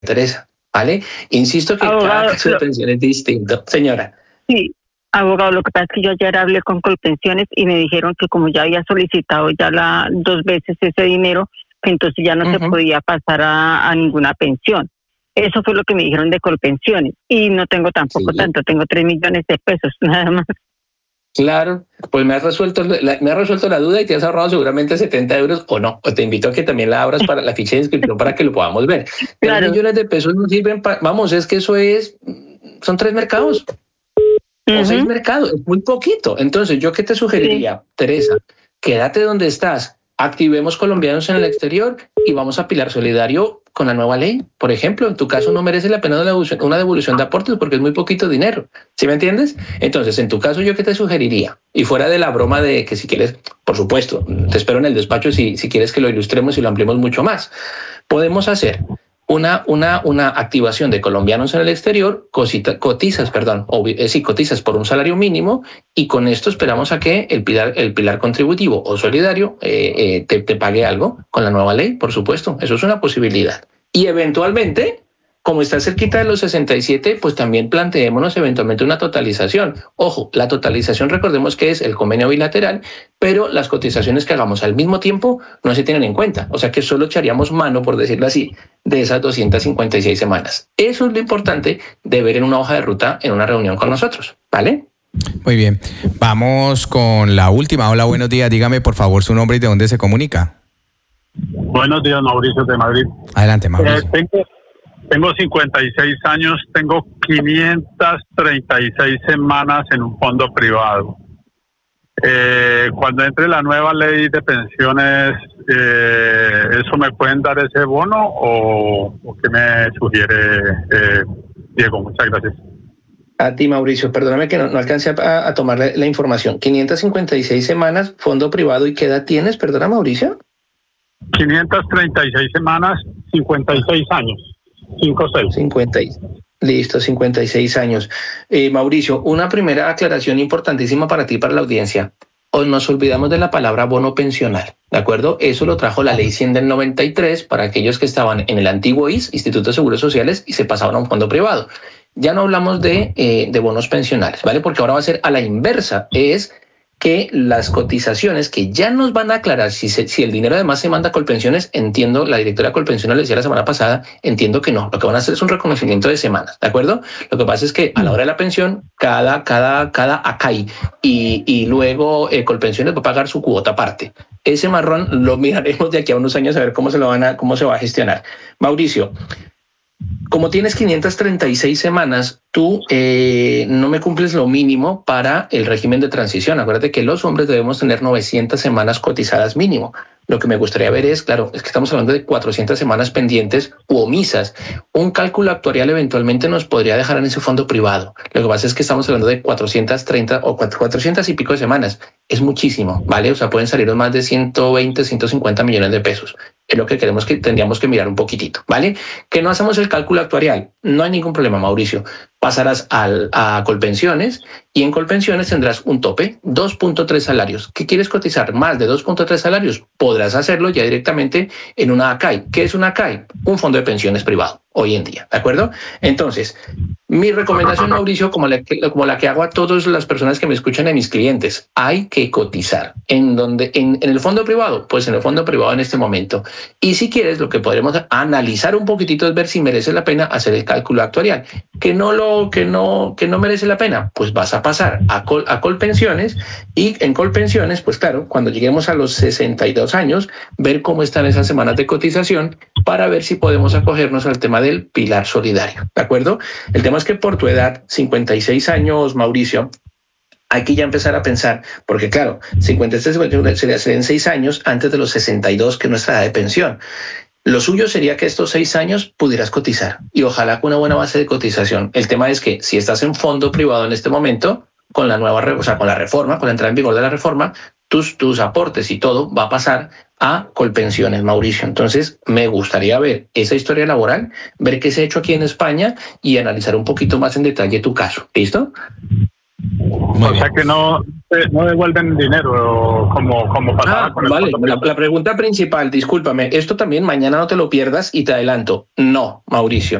Teresa, ¿vale? Insisto que Abogado, cada caso de pensión es distinto. Señora. Sí, abogado, lo que pasa es que yo ayer hablé con Colpensiones y me dijeron que como ya había solicitado ya 2 veces ese dinero, que entonces ya no se podía pasar a ninguna pensión. Eso fue lo que me dijeron de Colpensiones. Y no tengo tampoco tanto, tengo 3 millones de pesos, nada más. Claro, pues me has resuelto la duda y te has ahorrado seguramente 70 euros o no. O te invito a que también la abras para la ficha de inscripción para que lo podamos ver. 3 millones de pesos no sirven para... Vamos, es que eso son 3 mercados. O 6 mercados, es muy poquito. Entonces, ¿yo qué te sugeriría, Teresa? Quédate donde estás, activemos colombianos en el exterior y vamos a Pilar Solidario con la nueva ley. Por ejemplo, en tu caso no merece la pena una devolución de aportes porque es muy poquito dinero. ¿Sí me entiendes? Entonces, en tu caso, ¿yo qué te sugeriría? Y fuera de la broma de que si quieres, por supuesto, te espero en el despacho si quieres que lo ilustremos y lo ampliemos mucho más. Podemos hacer una activación de colombianos en el exterior, cotizas por un salario mínimo y con esto esperamos a que el pilar contributivo o solidario te pague algo con la nueva ley, por supuesto. Eso es una posibilidad. Y eventualmente, como está cerquita de los 67, pues también planteémonos eventualmente una totalización. Ojo, la totalización recordemos que es el convenio bilateral, pero las cotizaciones que hagamos al mismo tiempo no se tienen en cuenta. O sea que solo echaríamos mano, por decirlo así, de esas 256 semanas. Eso es lo importante de ver en una hoja de ruta en una reunión con nosotros, ¿vale? Muy bien. Vamos con la última. Hola, buenos días. Dígame, por favor, su nombre y de dónde se comunica. Buenos días, Mauricio de Madrid. Adelante, Mauricio. Tengo 56 años, tengo 536 semanas en un fondo privado. Cuando entre la nueva ley de pensiones, ¿eso me pueden dar ese bono o qué me sugiere Diego? Muchas gracias. A ti, Mauricio, perdóname que no alcancé a tomar la información. 556 semanas, fondo privado, ¿y qué edad tienes? Perdona, Mauricio. 536 semanas, 56 años. 56 años. Mauricio, una primera aclaración importantísima para ti y para la audiencia. O nos olvidamos de la palabra bono pensional, ¿de acuerdo? Eso lo trajo la ley 100 del 93 para aquellos que estaban en el antiguo IS, Instituto de Seguros Sociales, y se pasaban a un fondo privado. Ya no hablamos de bonos pensionales, ¿vale? Porque ahora va a ser a la inversa, es que las cotizaciones que ya nos van a aclarar si el dinero además se manda a Colpensiones, entiendo, la directora de Colpensiones le decía la semana pasada, entiendo que no, lo que van a hacer es un reconocimiento de semanas, ¿de acuerdo? Lo que pasa es que a la hora de la pensión, cada ACAI y luego Colpensiones va a pagar su cuota aparte. Ese marrón lo miraremos de aquí a unos años a ver cómo se va a gestionar. Mauricio, como tienes 536 semanas, tú no me cumples lo mínimo para el régimen de transición. Acuérdate que los hombres debemos tener 900 semanas cotizadas mínimo. Lo que me gustaría ver es, claro, es que estamos hablando de 400 semanas pendientes u omisas. Un cálculo actuarial eventualmente nos podría dejar en ese fondo privado. Lo que pasa es que estamos hablando de 430 o 400 y pico de semanas. Es muchísimo, ¿vale? O sea, pueden salir más de 120, 150 millones de pesos. Es lo que tendríamos que mirar un poquitito, ¿vale? Que no hacemos el cálculo actuarial. No hay ningún problema, Mauricio. Pasarás a Colpensiones y en Colpensiones tendrás un tope, 2.3 salarios. ¿Qué quieres cotizar? Más de 2.3 salarios. Podrás hacerlo ya directamente en una ACAI. ¿Qué es una ACAI? Un fondo de pensiones privado hoy en día, ¿de acuerdo? Entonces, mi recomendación, Mauricio, como la que hago a todas las personas que me escuchan de mis clientes, hay que cotizar. ¿En el fondo privado? Pues en el fondo privado en este momento. Y si quieres, lo que podremos analizar un poquitito es ver si merece la pena hacer el cálculo actuarial. Que no merece la pena, pues vas a pasar a Colpensiones y en Colpensiones, pues claro, cuando lleguemos a los 62 años, ver cómo están esas semanas de cotización para ver si podemos acogernos al tema del pilar solidario, ¿de acuerdo? El tema es que por tu edad, 56 años, Mauricio, hay que ya empezar a pensar, porque claro, 56 serían 6 años antes de los 62, que es nuestra edad de pensión. Lo suyo sería que estos 6 años pudieras cotizar y ojalá con una buena base de cotización. El tema es que si estás en fondo privado en este momento, con la reforma, con la entrada en vigor de la reforma, tus aportes y todo va a pasar a Colpensiones, Mauricio. Entonces, me gustaría ver esa historia laboral, ver qué se ha hecho aquí en España y analizar un poquito más en detalle tu caso. ¿Listo? O sea que no no devuelven dinero como pasaba con el vale. fondo. La pregunta principal, discúlpame, esto también mañana no te lo pierdas y te adelanto. No, Mauricio.